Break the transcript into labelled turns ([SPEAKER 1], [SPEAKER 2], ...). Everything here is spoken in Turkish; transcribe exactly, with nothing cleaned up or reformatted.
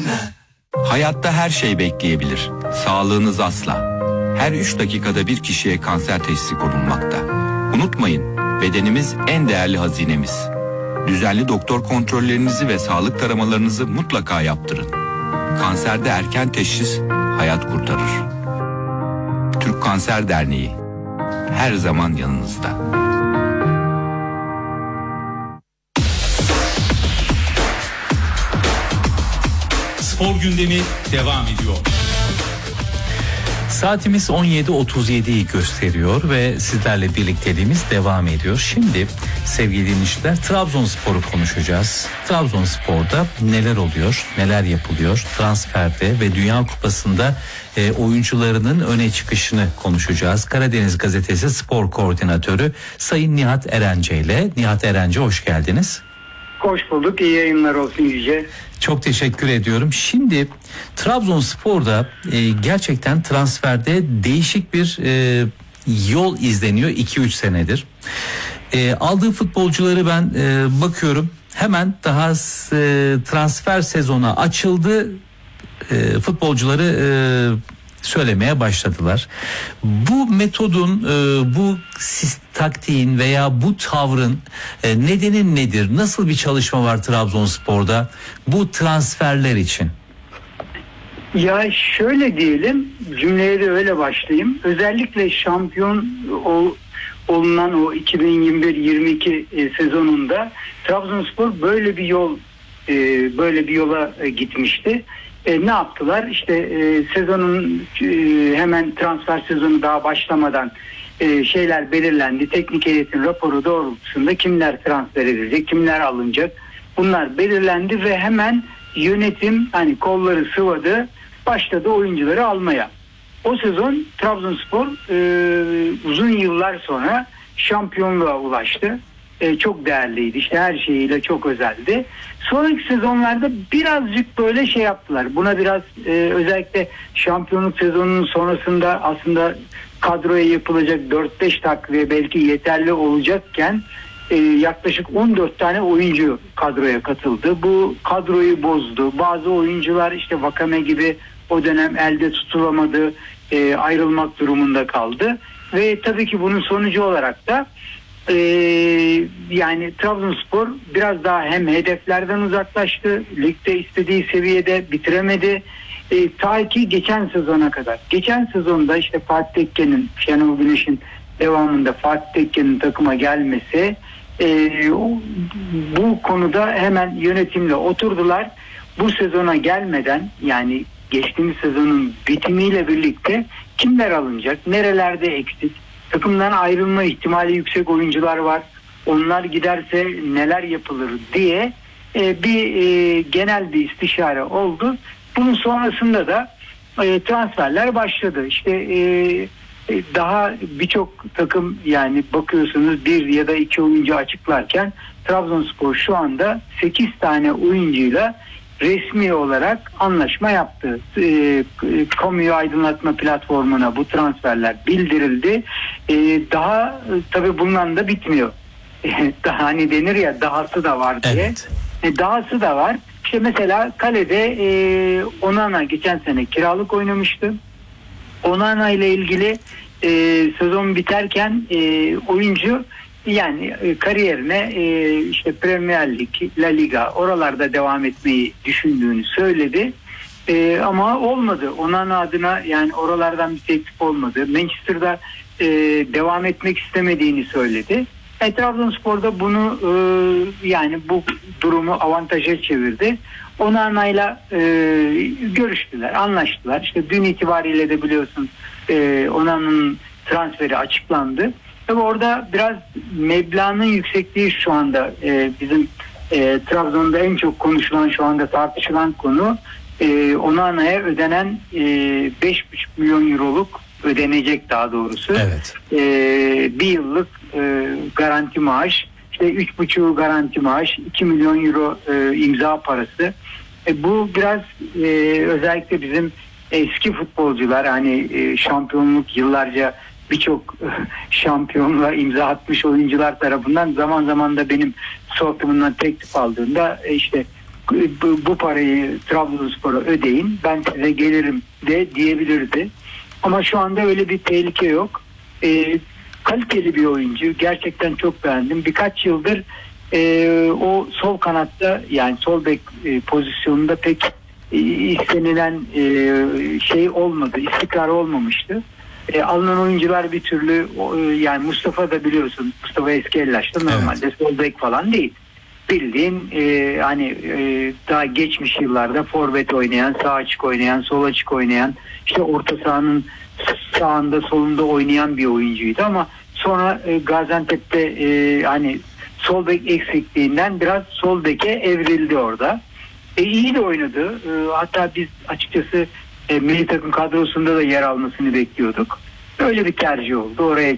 [SPEAKER 1] Hayatta her şey bekleyebilir. Sağlığınız asla. Her üç dakikada bir kişiye kanser teşhisi konulmakta. Unutmayın, bedenimiz en değerli hazinemiz. Düzenli doktor kontrollerinizi ve sağlık taramalarınızı mutlaka yaptırın. Kanserde erken teşhis hayat kurtarır. Türk Kanser Derneği her zaman yanınızda.
[SPEAKER 2] Spor gündemi devam ediyor.
[SPEAKER 3] Saatimiz on yedi otuz yediyi gösteriyor ve sizlerle birlikteliğimiz devam ediyor. Şimdi sevgili dinleyiciler, Trabzonspor'u konuşacağız. Trabzonspor'da neler oluyor, neler yapılıyor, transferde ve Dünya Kupası'nda e, oyuncularının öne çıkışını konuşacağız. Karadeniz Gazetesi Spor Koordinatörü Sayın Nihat Erence ile. Nihat Erence, hoş geldiniz.
[SPEAKER 4] Hoş bulduk. İyi yayınlar olsun Yüce.
[SPEAKER 3] Çok teşekkür ediyorum. Şimdi Trabzonspor'da e, gerçekten transferde değişik bir e, yol izleniyor iki üç senedir. E, aldığı futbolcuları ben e, bakıyorum. Hemen daha e, transfer sezonu açıldı. E, futbolcuları e, söylemeye başladılar. Bu metodun, e, bu taktiğin veya bu tavrın e, nedeni nedir? Nasıl bir çalışma var Trabzonspor'da bu transferler için?
[SPEAKER 4] Ya şöyle diyelim, cümleye de öyle başlayayım. Özellikle şampiyon ol, olunan o iki bin yirmi bir yirmi iki e, sezonunda Trabzonspor böyle bir yol e, böyle bir yola e, gitmişti. E, ne yaptılar? İşte e, sezonun e, hemen transfer sezonu daha başlamadan e, şeyler belirlendi. Teknik heyetin raporu doğrultusunda kimler transfer edilecek, kimler alınacak, bunlar belirlendi ve hemen yönetim hani kolları sıvadı, başladı oyuncuları almaya. O sezon Trabzonspor e, uzun yıllar sonra şampiyonluğa ulaştı. E, çok değerliydi. İşte her şeyiyle çok özeldi. Sonraki sezonlarda birazcık böyle şey yaptılar. Buna biraz e, özellikle şampiyonluk sezonunun sonrasında aslında kadroya yapılacak dört beş takviye belki yeterli olacakken e, yaklaşık on dört tane oyuncu kadroya katıldı. Bu kadroyu bozdu. Bazı oyuncular işte Vakame gibi o dönem elde tutulamadı. E, ayrılmak durumunda kaldı. Ve tabii ki bunun sonucu olarak da Ee, yani Trabzonspor biraz daha hem hedeflerden uzaklaştı, ligde istediği seviyede bitiremedi ee, ta ki geçen sezona kadar. Geçen sezonda işte Fatih Tekke'nin, Şenol Güneş'in devamında Fatih Tekke'nin takıma gelmesi, e, bu konuda hemen yönetimle oturdular. Bu sezona gelmeden, yani geçtiğimiz sezonun bitimiyle birlikte kimler alınacak, nerelerde eksik, takımdan ayrılma ihtimali yüksek oyuncular var, onlar giderse neler yapılır diye e, bir e, genel bir istişare oldu. Bunun sonrasında da e, transferler başladı. İşte e, e, daha birçok takım, yani bakıyorsunuz bir ya da iki oyuncu açıklarken Trabzonspor şu anda sekiz tane oyuncuyla resmi olarak anlaşma yaptı. E, kamuyu aydınlatma platformuna bu transferler bildirildi. E, daha e, tabii bundan da bitmiyor. E, daha hani denir ya, dahası da var diye.
[SPEAKER 3] Evet.
[SPEAKER 4] E, dahası da var. İşte mesela kalede e, Onana geçen sene kiralık oynamıştı. Onana ile ilgili e, sezon biterken e, oyuncu yani e, kariyerine e, işte Premier Lig, La Liga oralarda devam etmeyi düşündüğünü söyledi. E, ama olmadı. Onana adına yani oralardan bir teklif olmadı. Manchester'da e, devam etmek istemediğini söyledi. E, Trabzonspor'da bunu e, yani bu durumu avantaja çevirdi. Onana'yla e, görüştüler, anlaştılar. İşte dün itibariyle de biliyorsun e, Onana'nın transferi açıklandı. Tabii orada biraz meblağının yüksekliği şu anda e, bizim e, Trabzon'da en çok konuşulan, şu anda tartışılan konu e, Onana'ya ödenen e, beş buçuk milyon euroluk ödenecek daha doğrusu.
[SPEAKER 3] Evet.
[SPEAKER 4] E, bir yıllık e, garanti maaş, işte üç buçuk garanti maaş, iki milyon euro e, imza parası. E, bu biraz e, özellikle bizim eski futbolcular, hani e, şampiyonluk yıllarca birçok şampiyonluğa imza atmış oyuncular tarafından zaman zaman da benim sortumumdan teklif aldığında işte bu, bu parayı Trabzonspor'a ödeyin, ben size gelirim de diyebilirdi. Ama şu anda öyle bir tehlike yok. E, kaliteli bir oyuncu. Gerçekten çok beğendim. Birkaç yıldır e, o sol kanatta, yani sol bek e, pozisyonunda pek e, istenilen e, şey olmadı. İstikrar olmamıştı. E, alınan oyuncular bir türlü e, yani Mustafa da biliyorsun, Mustafa Eskellaç'ta normalde evet. sol bek falan değil. Bildiğin e, hani e, daha geçmiş yıllarda forvet oynayan, sağ açık oynayan, sol açık oynayan, işte orta sahanın sağında solunda oynayan bir oyuncuydu ama sonra e, Gaziantep'te e, hani sol bek eksikliğinden biraz sol beke evrildi orada. E, iyi de oynadı. E, hatta biz açıkçası e, milli takım kadrosunda da yer almasını bekliyorduk. Öyle bir tercih oldu. Oraya